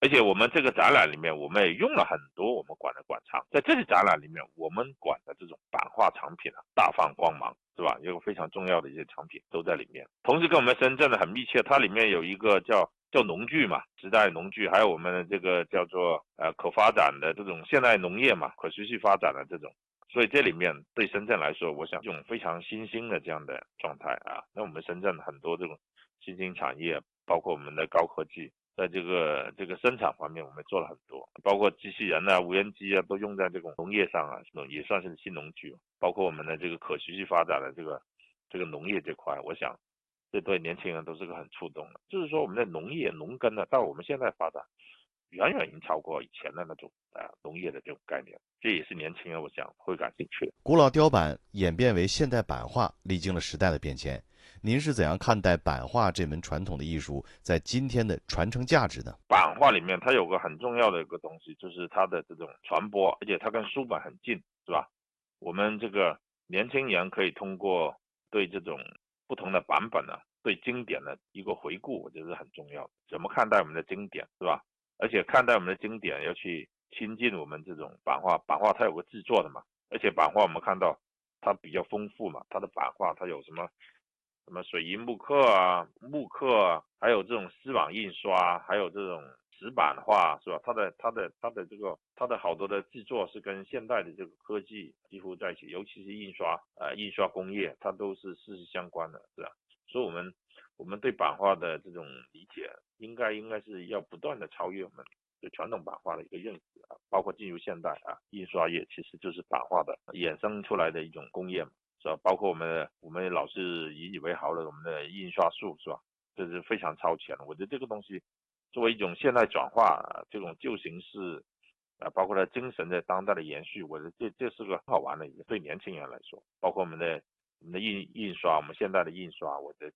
而且我们这个展览里面，我们也用了很多我们馆的馆藏，在这次展览里面，我们馆的这种版画藏品大放光芒，是吧？有个非常重要的一些藏品都在里面。同时跟我们深圳的很密切，它里面有一个叫农具嘛，时代农具，还有我们的这个叫做可发展的这种现代农业嘛，可持续发展的这种。所以这里面对深圳来说，我想这种非常新兴的这样的状态啊，那我们深圳很多这种新兴产业，包括我们的高科技，在这个生产方面，我们做了很多，包括机器人啊、无人机啊，都用在这种农业上啊，也算是新农具。包括我们的这个可持续发展的这个农业这块，我想这对年轻人都是个很触动的。就是说，我们的农业农耕呢，到我们现在发展，远远已经超过以前的那种农业的这种概念，这也是年轻人我想会感兴趣的。 古老雕版演变为现代版画，历经了时代的变迁。您是怎样看待版画这门传统的艺术在今天的传承价值呢？ 版画里面它有个很重要的一个东西，就是它的这种传播，而且它跟书本很近，是吧？我们这个年轻人可以通过对这种不同的版本呢，对经典的一个回顾，我觉得是很重要的。怎么看待我们的经典，是吧？而且看待我们的经典，要去亲近我们这种版画。版画它有个制作的嘛，而且版画我们看到它比较丰富嘛，它的版画它有什么水银木刻啊、木刻啊，还有这种丝网印刷，还有这种石版画，是吧？它的好多的制作是跟现代的这个科技几乎在一起，尤其是印刷工业，它都是息息相关的，是吧？所以我们对版画的这种理解，应该是要不断的超越我们对传统版画的一个认识啊，包括进入现代啊，印刷业其实就是版画的衍生出来的一种工业嘛。是吧？包括我们老是引以为豪的我们的印刷术，是吧？这是非常超前的。我觉得这个东西作为一种现代转化，这种旧形式包括它精神的当代的延续，我觉得这是个很好玩的一个，对年轻人来说，包括我们的印刷，我们现代的印刷，我觉得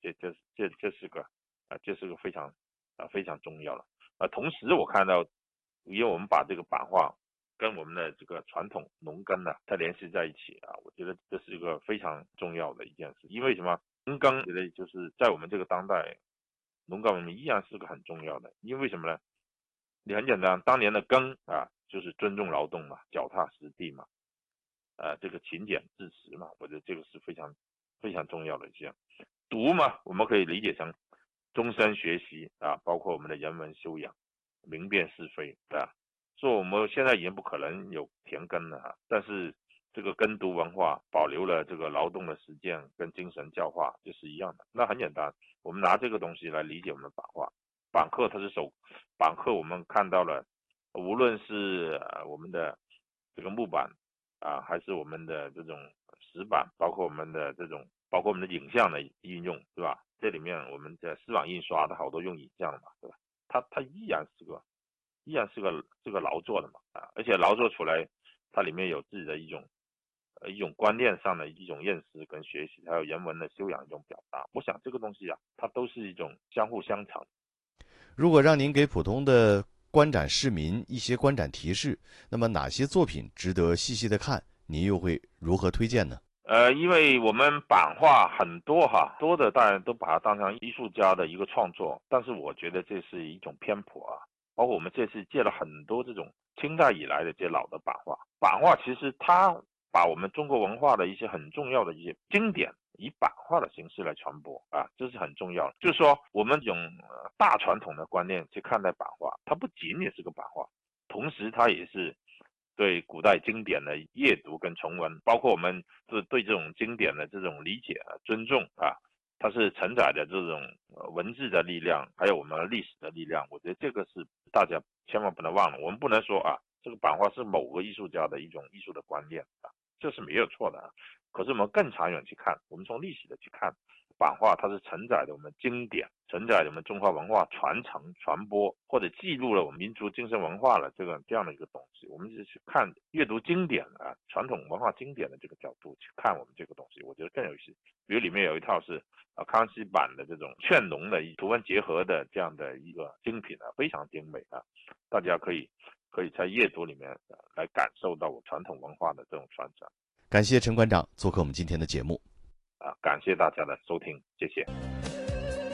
这是个非常重要的。同时我看到，因为我们把这个版画跟我们的这个传统农耕呢，它联系在一起啊，我觉得这是一个非常重要的一件事。因为什么？农耕觉得就是在我们这个当代，农耕文明依然是个很重要的。因为什么呢？你很简单，当年的耕啊，就是尊重劳动嘛，脚踏实地嘛，这个勤俭致实嘛，我觉得这个是非常非常重要的一项。读嘛，我们可以理解成终身学习啊，包括我们的人文修养、明辨是非，对吧？所以我们现在已经不可能有田耕了啊，但是这个耕读文化保留了这个劳动的实践跟精神教化，就是一样的。那很简单，我们拿这个东西来理解我们的版画。版刻我们看到了，无论是我们的这个木板还是我们的这种石板，包括我们的影像的应用，对吧？这里面我们的丝网印刷，它好多用影像的嘛，对吧？它依然是个这个劳作的嘛，而且劳作出来，它里面有自己的一种观念上的一种认识跟学习，还有人文的修养一种表达。我想这个东西它都是一种相互相成。 如果让您给普通的观展市民一些观展提示，那么哪些作品值得细细的看？您又会如何推荐呢？ 因为我们版画很多多的当然都把它当成艺术家的一个创作，但是我觉得这是一种偏颇啊。包括我们这次借了很多这种清代以来的这些老的版画，版画其实它把我们中国文化的一些很重要的一些经典，以版画的形式来传播啊，这是很重要的。就是说，我们用大传统的观念去看待版画，它不仅仅是个版画，同时它也是对古代经典的阅读跟重温，包括我们是对这种经典的这种理解尊重它是承载着这种文字的力量，还有我们历史的力量。我觉得这个是大家千万不能忘了。我们不能说这个版画是某个艺术家的一种艺术的观念这是没有错的可是我们更长远去看，我们从历史的去看，版画它是承载着我们经典，承载着我们中华文化传承、传播，或者记录了我们民族精神文化的这样的一个东西。我们就去看阅读经典传统文化经典的这个角度去看我们这个东西，我觉得更有意思。比如里面有一套是康熙版的这种劝农的图文结合的这样的一个精品非常精美大家可以在阅读里面来感受到我传统文化的这种传承。 感谢陈馆长做客我们今天的节目。 感谢大家的收听，谢谢。